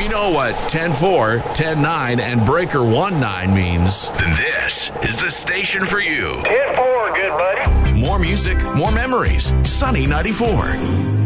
know what 10-4, 10-9, and breaker 1-9 means, then this is the station for you. 10-4, good buddy. More music, more memories. Sunny 94.